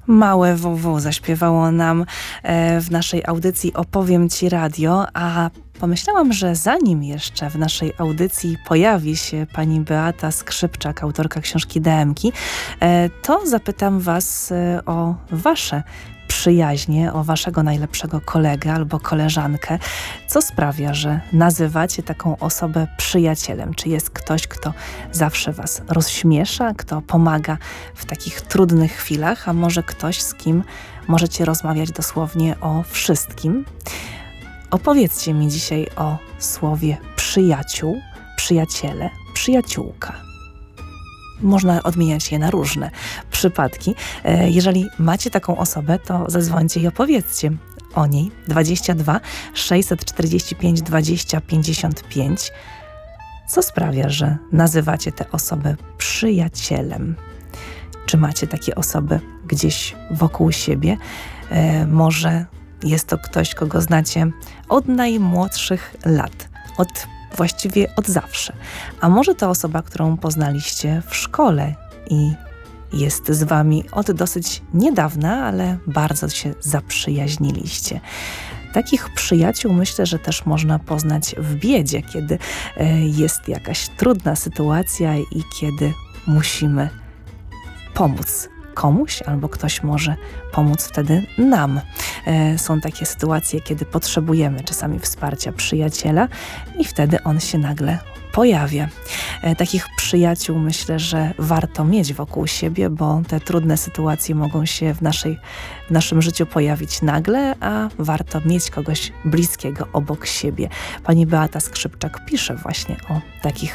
Małe WW zaśpiewało nam w naszej audycji Opowiem Ci Radio, a pomyślałam, że zanim jeszcze w naszej audycji pojawi się pani Beata Skrzypczak, autorka książki DM-ki, to zapytam was o wasze przyjaźnie, o waszego najlepszego kolegę albo koleżankę. Co sprawia, że nazywacie taką osobę przyjacielem? Czy jest ktoś, kto zawsze was rozśmiesza, kto pomaga w takich trudnych chwilach, a może ktoś, z kim możecie rozmawiać dosłownie o wszystkim? Opowiedzcie mi dzisiaj o słowie przyjaciół, przyjaciele, przyjaciółka. Można odmieniać je na różne przypadki. Jeżeli macie taką osobę, to zadzwońcie i opowiedzcie o niej. 22 645 20 55. Co sprawia, że nazywacie tę osobę przyjacielem? Czy macie takie osoby gdzieś wokół siebie? Może jest to ktoś, kogo znacie od najmłodszych lat, właściwie od zawsze. A może to osoba, którą poznaliście w szkole i jest z wami od dosyć niedawna, ale bardzo się zaprzyjaźniliście. Takich przyjaciół myślę, że też można poznać w biedzie, kiedy jest jakaś trudna sytuacja i kiedy musimy pomóc komuś, albo ktoś może pomóc wtedy nam. Są takie sytuacje, kiedy potrzebujemy czasami wsparcia przyjaciela i wtedy on się nagle pojawia. Takich przyjaciół myślę, że warto mieć wokół siebie, bo te trudne sytuacje mogą się w naszym życiu pojawić nagle, a warto mieć kogoś bliskiego obok siebie. Pani Beata Skrzypczak pisze właśnie o takich